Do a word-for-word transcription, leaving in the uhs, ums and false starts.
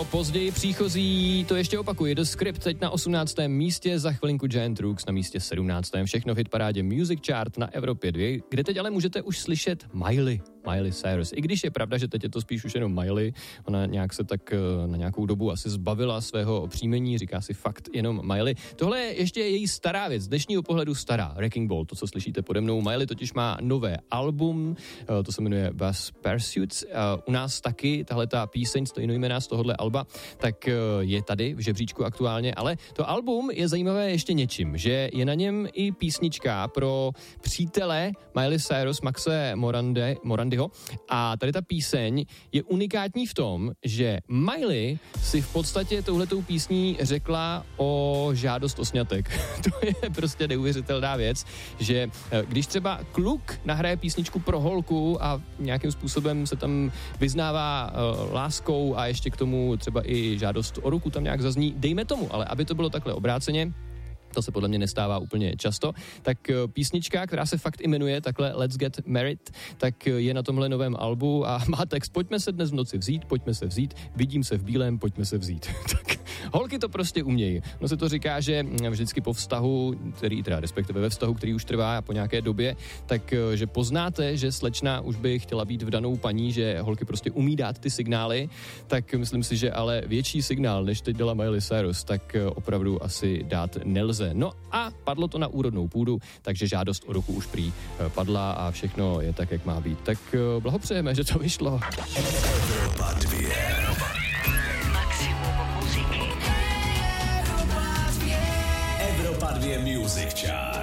Později příchozí, to ještě opakuji, The Script teď na osmnáctém místě, za chvilinku Giant Rooks na místě sedmnáctém Všechno v hitparádě Music Chart na Evropě dva, kde teď ale můžete už slyšet Miley. Miley Cyrus. I když je pravda, že teď je to spíš už jenom Miley, ona nějak se tak na nějakou dobu asi zbavila svého příjmení, říká si fakt jenom Miley. Tohle je ještě její stará věc, z dnešního pohledu stará, Wrecking Ball, to, co slyšíte pode mnou. Miley totiž má nové album, to se jmenuje Bass Pursuits. U nás taky tahle ta píseň stejnojmenná z tohohle alba, tak je tady v žebříčku aktuálně, ale to album je zajímavé ještě něčím, že je na něm i písnička pro přítele Miley Cyrus, Maxe Morande, Morande a tady ta píseň je unikátní v tom, že Miley si v podstatě touhletou písní řekla o žádost o sňatek. To je prostě neuvěřitelná věc, že když třeba kluk nahraje písničku pro holku a nějakým způsobem se tam vyznává uh, láskou a ještě k tomu třeba i žádost o ruku tam nějak zazní, dejme tomu, ale aby to bylo takhle obráceně, to se podle mě nestává úplně často, tak písnička, která se fakt jmenuje takhle Let's Get Married, tak je na tomhle novém albu a má text Pojďme se dnes v noci vzít, pojďme se vzít, vidím se v bílém, pojďme se vzít. Tak holky to prostě umějí. No se to říká, že vždycky po vztahu, který teda respektive ve vztahu, který už trvá a po nějaké době, tak že poznáte, že slečna už by chtěla být vdanou paní, že holky prostě umí dát ty signály, tak myslím si, že ale větší signál, než teď dala Miley Cyrus, tak opravdu asi dát nelze. No a padlo to na úrodnou půdu, takže žádost o ruku už prý padla a všechno je tak, jak má být. Tak blahopřejeme, že to vyšlo. Evropa dva. Maximum muziky. Evropa dva Music Chart.